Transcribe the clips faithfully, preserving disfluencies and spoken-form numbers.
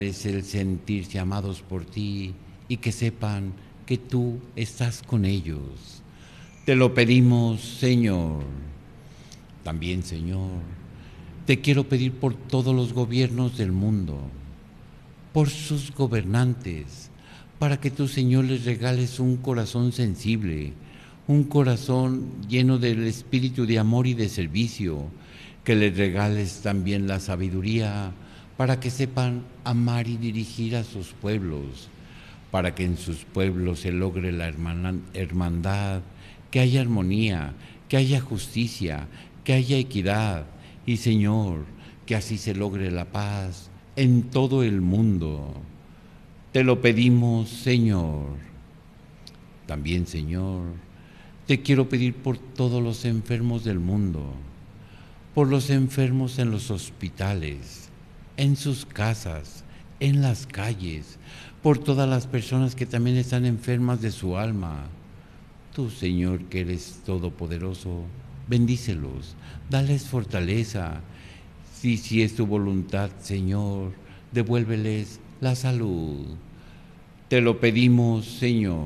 es el sentirse amados por ti y que sepan que tú estás con ellos. Te lo pedimos, Señor. También, Señor, te quiero pedir por todos los gobiernos del mundo, por sus gobernantes, para que tú, Señor, les regales un corazón sensible, un corazón lleno del espíritu de amor y de servicio, que les regales también la sabiduría para que sepan amar y dirigir a sus pueblos, para que en sus pueblos se logre la hermandad, que haya armonía, que haya justicia, que haya equidad y, Señor, que así se logre la paz en todo el mundo. Te lo pedimos, Señor. También, Señor, te quiero pedir por todos los enfermos del mundo, por los enfermos en los hospitales, en sus casas, en las calles, por todas las personas que también están enfermas de su alma. Tú, Señor, que eres todopoderoso, bendícelos, dales fortaleza. Si, si es tu voluntad, Señor, devuélveles la salud. Te lo pedimos, Señor.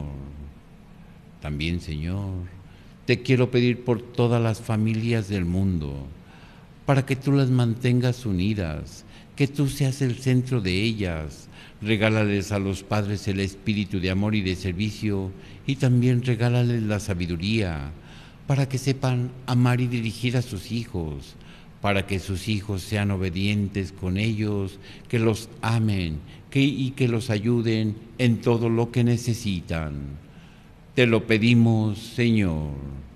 También, Señor, te quiero pedir por todas las familias del mundo, para que tú las mantengas unidas, que tú seas el centro de ellas. Regálales a los padres el espíritu de amor y de servicio, y también regálales la sabiduría, para que sepan amar y dirigir a sus hijos, para que sus hijos sean obedientes con ellos, que los amen que, y que los ayuden en todo lo que necesitan. Te lo pedimos, Señor.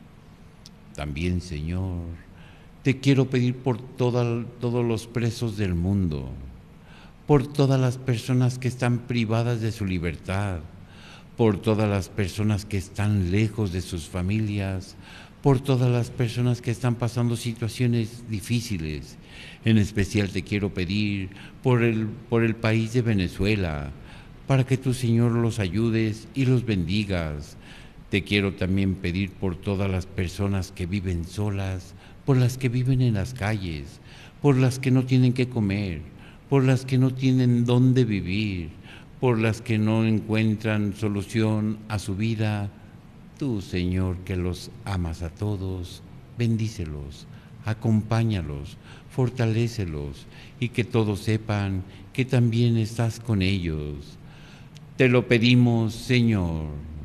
También, Señor, te quiero pedir por toda, todos los presos del mundo, por todas las personas que están privadas de su libertad, por todas las personas que están lejos de sus familias, por todas las personas que están pasando situaciones difíciles. En especial te quiero pedir por el, por el país de Venezuela, para que tú, Señor, los ayudes y los bendigas. Te quiero también pedir por todas las personas que viven solas, por las que viven en las calles, por las que no tienen qué comer, por las que no tienen dónde vivir, por las que no encuentran solución a su vida. Tú, Señor, que los amas a todos, bendícelos, acompáñalos, fortalécelos y que todos sepan que también estás con ellos. Te lo pedimos, Señor.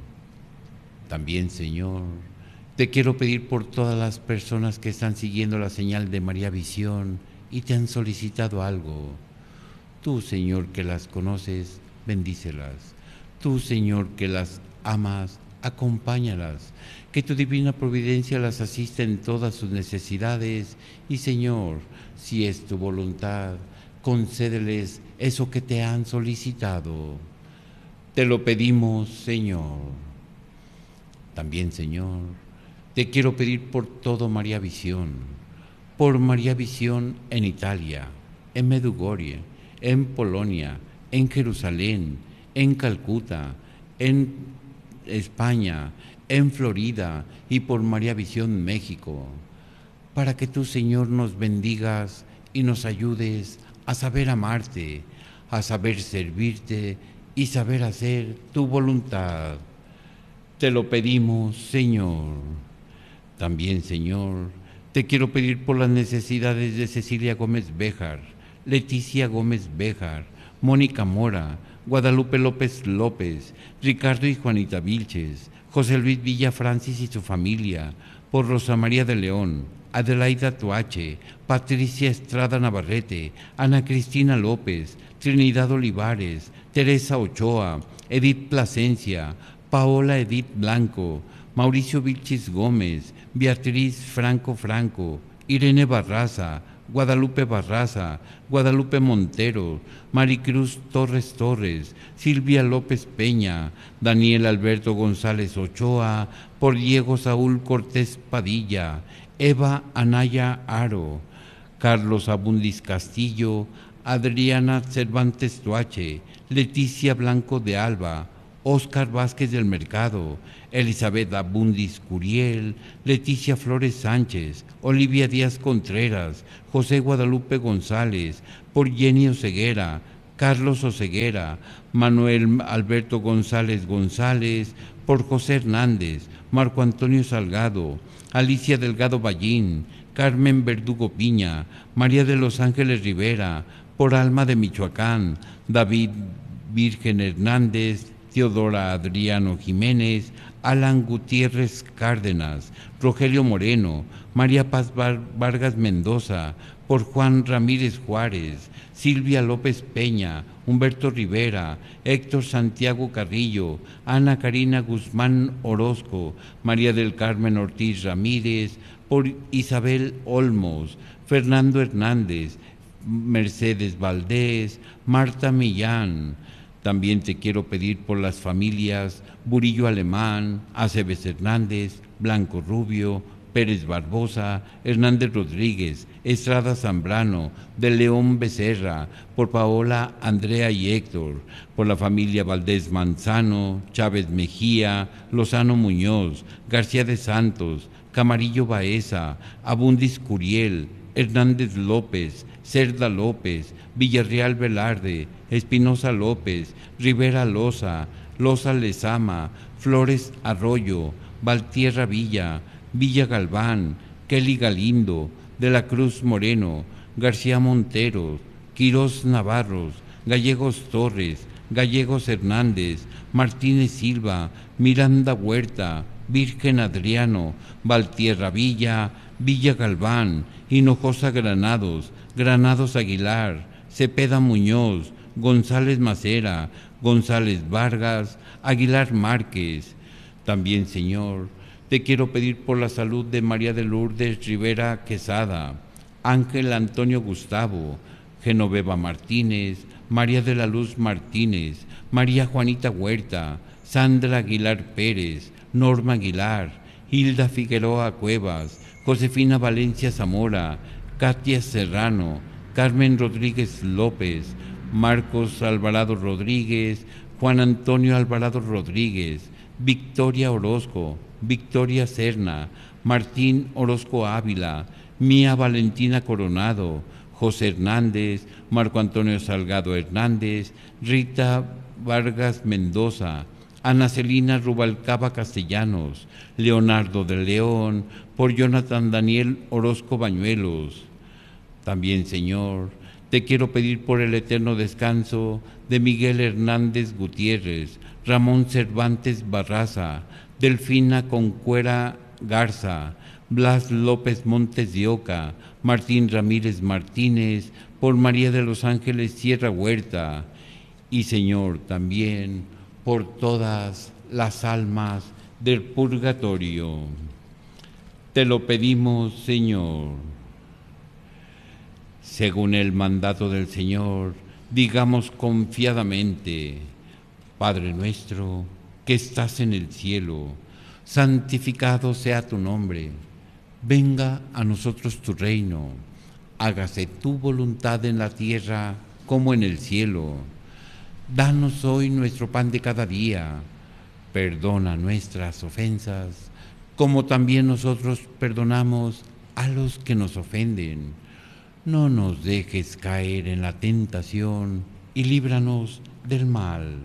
También, Señor, te quiero pedir por todas las personas que están siguiendo la señal de María Visión y te han solicitado algo. Tú, Señor, que las conoces, bendícelas. Tú, Señor, que las amas, acompáñalas. Que tu divina providencia las asista en todas sus necesidades. Y, Señor, si es tu voluntad, concédeles eso que te han solicitado. Te lo pedimos, Señor. También, Señor, te quiero pedir por todo María Visión, por María Visión en Italia, en Medjugorje, en Polonia, en Jerusalén, en Calcuta, en España, en Florida y por María Visión México, para que tú, Señor, nos bendigas y nos ayudes a saber amarte, a saber servirte y saber hacer tu voluntad. Te lo pedimos, Señor. También, Señor, te quiero pedir por las necesidades de Cecilia Gómez Béjar, Leticia Gómez Béjar, Mónica Mora, Guadalupe López López, Ricardo y Juanita Vilches, José Luis Villa Francis y su familia, por Rosa María de León, Adelaida Tuache, Patricia Estrada Navarrete, Ana Cristina López, Trinidad Olivares, Teresa Ochoa, Edith Plasencia, Paola Edith Blanco, Mauricio Vilchis Gómez, Beatriz Franco Franco, Irene Barraza, Guadalupe Barraza, Guadalupe Montero, Maricruz Torres Torres, Silvia López Peña, Daniel Alberto González Ochoa, por Diego Saúl Cortés Padilla, Eva Anaya Aro, Carlos Abundis Castillo, Adriana Cervantes Tuache, Leticia Blanco de Alba, Óscar Vázquez del Mercado, Elizabeth Abundis Curiel, Leticia Flores Sánchez, Olivia Díaz Contreras, José Guadalupe González, por Jenny Oseguera, Carlos Oseguera, Manuel Alberto González González, por José Hernández, Marco Antonio Salgado, Alicia Delgado Ballín, Carmen Verdugo Piña, María de los Ángeles Rivera, por Alma de Michoacán, David Virgen Hernández, Teodora Adriano Jiménez, Alan Gutiérrez Cárdenas, Rogelio Moreno, María Paz Vargas Mendoza, por Juan Ramírez Juárez, Silvia López Peña, Humberto Rivera, Héctor Santiago Carrillo, Ana Karina Guzmán Orozco, María del Carmen Ortiz Ramírez, por Isabel Olmos, Fernando Hernández, Mercedes Valdés, Marta Millán. También te quiero pedir por las familias Burillo Alemán, Aceves Hernández, Blanco Rubio, Pérez Barbosa, Hernández Rodríguez, Estrada Zambrano, de León Becerra, por Paola, Andrea y Héctor, por la familia Valdés Manzano, Chávez Mejía, Lozano Muñoz, García de Santos, Camarillo Baeza, Abundis Curiel, Hernández López, Cerda López, Villarreal Velarde, Espinosa López, Rivera Loza, Loza Lezama, Flores Arroyo, Valtierra Villa, Villa Galván, Kelly Galindo, De la Cruz Moreno, García Monteros, Quirós Navarros, Gallegos Torres, Gallegos Hernández, Martínez Silva, Miranda Huerta, Virgen Adriano, Valtierra Villa, Villa Galván, Hinojosa Granados, Granados Aguilar, Cepeda Muñoz, González Macera, González Vargas, Aguilar Márquez. También, Señor, te quiero pedir por la salud de María de Lourdes Rivera Quesada, Ángel Antonio Gustavo, Genoveva Martínez, María de la Luz Martínez, María Juanita Huerta, Sandra Aguilar Pérez, Norma Aguilar, Hilda Figueroa Cuevas, Josefina Valencia Zamora, Katia Serrano, Carmen Rodríguez López, Marcos Alvarado Rodríguez, Juan Antonio Alvarado Rodríguez, Victoria Orozco, Victoria Serna, Martín Orozco Ávila, Mía Valentina Coronado, José Hernández, Marco Antonio Salgado Hernández, Rita Vargas Mendoza, Ana Celina Rubalcaba Castellanos, Leonardo de León, por Jonathan Daniel Orozco Bañuelos. También, Señor, te quiero pedir por el eterno descanso de Miguel Hernández Gutiérrez, Ramón Cervantes Barraza, Delfina Concuera Garza, Blas López Montes de Oca, Martín Ramírez Martínez, por María de los Ángeles Sierra Huerta. Y, Señor, también por todas las almas del purgatorio. Te lo pedimos, Señor. Según el mandato del Señor, digamos confiadamente: Padre nuestro que estás en el cielo, santificado sea tu nombre. Venga a nosotros tu reino. Hágase tu voluntad en la tierra como en el cielo. Danos hoy nuestro pan de cada día. Perdona nuestras ofensas, como también nosotros perdonamos a los que nos ofenden. No nos dejes caer en la tentación y líbranos del mal.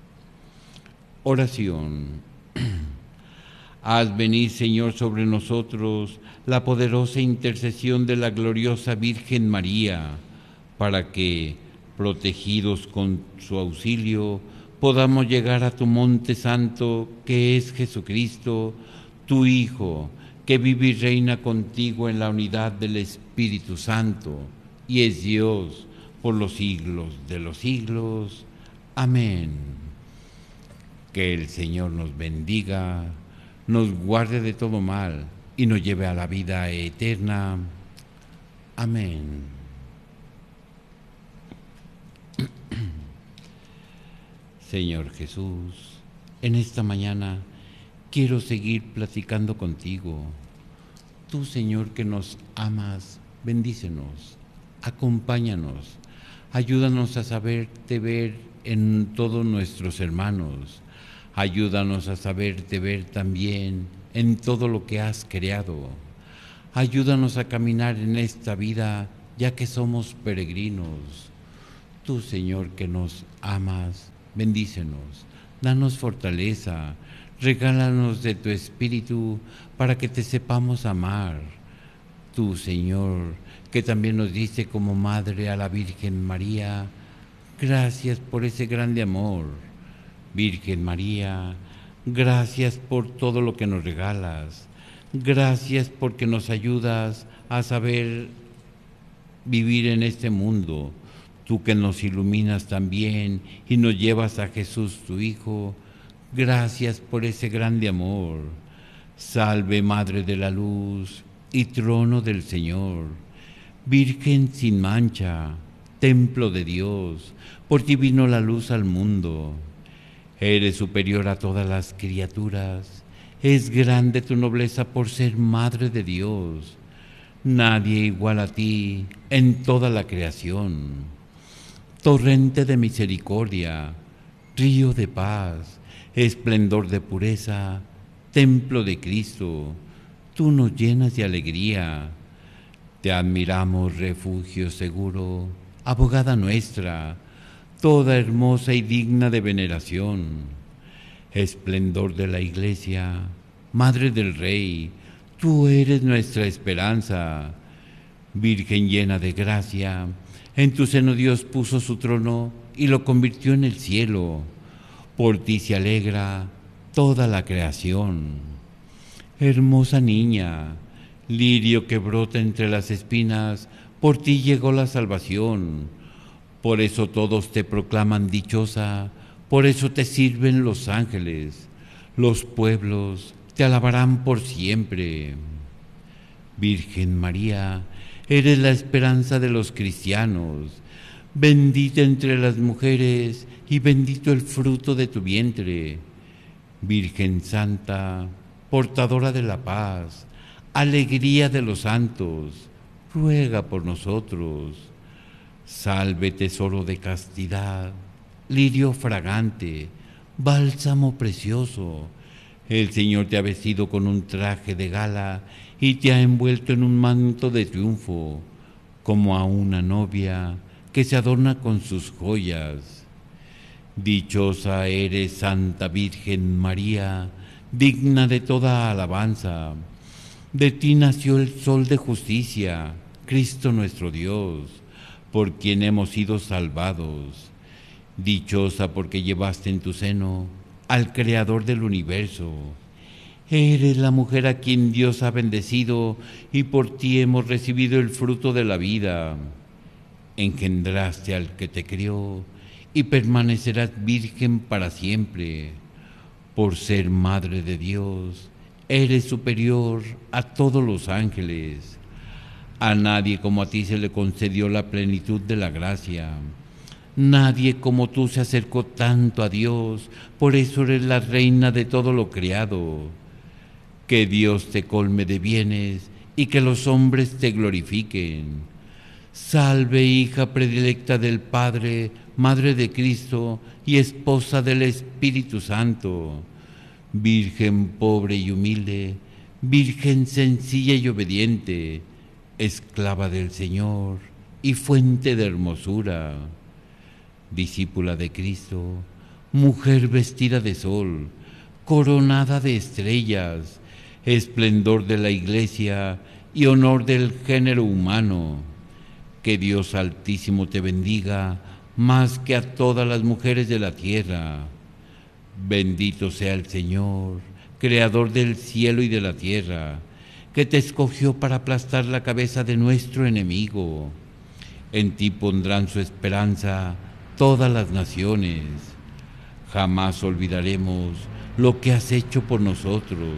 Oración. Haz venir, Señor, sobre nosotros la poderosa intercesión de la gloriosa Virgen María, para que, protegidos con su auxilio, podamos llegar a tu monte santo, que es Jesucristo, tu Hijo, que vive y reina contigo en la unidad del Espíritu Santo, y es Dios por los siglos de los siglos. Amén. Que el Señor nos bendiga, nos guarde de todo mal y nos lleve a la vida eterna. Amén. Señor Jesús, en esta mañana quiero seguir platicando contigo. Tú, Señor, que nos amas, bendícenos, acompáñanos, ayúdanos a saberte ver en todos nuestros hermanos. Ayúdanos a saberte ver también en todo lo que has creado. Ayúdanos a caminar en esta vida, ya que somos peregrinos. Tú, Señor, que nos amas, bendícenos, danos fortaleza, regálanos de tu Espíritu para que te sepamos amar. Tú, Señor, que también nos diste como madre a la Virgen María, gracias por ese grande amor. Virgen María, gracias por todo lo que nos regalas. Gracias porque nos ayudas a saber vivir en este mundo. Tú que nos iluminas también y nos llevas a Jesús, tu Hijo. Gracias por ese grande amor. Salve, Madre de la Luz y Trono del Señor. Virgen sin mancha, Templo de Dios, por ti vino la luz al mundo. Eres superior a todas las criaturas. Es grande tu nobleza por ser Madre de Dios. Nadie igual a ti en toda la creación. Torrente de misericordia, río de paz, esplendor de pureza, templo de Cristo, tú nos llenas de alegría. Te admiramos, refugio seguro, abogada nuestra, toda hermosa y digna de veneración. Esplendor de la Iglesia, Madre del Rey, tú eres nuestra esperanza. Virgen llena de gracia, en tu seno Dios puso su trono y lo convirtió en el cielo. Por ti se alegra toda la creación. Hermosa niña, lirio que brota entre las espinas, por ti llegó la salvación. Por eso todos te proclaman dichosa, por eso te sirven los ángeles. Los pueblos te alabarán por siempre. Virgen María, eres la esperanza de los cristianos, bendita entre las mujeres y bendito el fruto de tu vientre. Virgen Santa, portadora de la paz, alegría de los santos, ruega por nosotros. Salve, tesoro de castidad, lirio fragante, bálsamo precioso. El Señor te ha vestido con un traje de gala y te ha envuelto en un manto de triunfo, como a una novia que se adorna con sus joyas. Dichosa eres, Santa Virgen María, digna de toda alabanza. De ti nació el sol de justicia, Cristo nuestro Dios, por quien hemos sido salvados. Dichosa porque llevaste en tu seno al Creador del universo. Eres la mujer a quien Dios ha bendecido y por ti hemos recibido el fruto de la vida. Engendraste al que te crió y permanecerás virgen para siempre. Por ser Madre de Dios, eres superior a todos los ángeles. A nadie como a ti se le concedió la plenitud de la gracia. Nadie como tú se acercó tanto a Dios, por eso eres la reina de todo lo creado. Que Dios te colme de bienes y que los hombres te glorifiquen. Salve, hija predilecta del Padre, Madre de Cristo y esposa del Espíritu Santo. Virgen pobre y humilde, Virgen sencilla y obediente, esclava del Señor y fuente de hermosura. Discípula de Cristo, mujer vestida de sol, coronada de estrellas, esplendor de la Iglesia y honor del género humano. Que Dios Altísimo te bendiga más que a todas las mujeres de la tierra. Bendito sea el Señor, Creador del cielo y de la tierra, que te escogió para aplastar la cabeza de nuestro enemigo. En ti pondrán su esperanza todas las naciones. Jamás olvidaremos lo que has hecho por nosotros.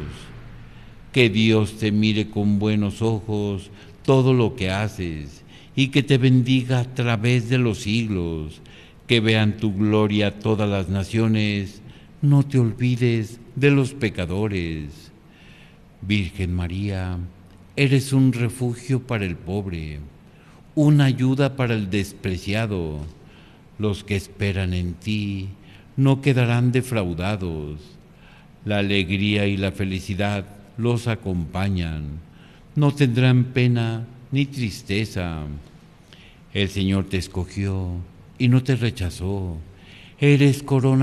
Que Dios te mire con buenos ojos todo lo que haces y que te bendiga a través de los siglos. Que vean tu gloria todas las naciones. No te olvides de los pecadores. Virgen María, eres un refugio para el pobre, una ayuda para el despreciado. Los que esperan en ti no quedarán defraudados. La alegría y la felicidad los acompañan. No tendrán pena ni tristeza. El Señor te escogió y no te rechazó. Eres corona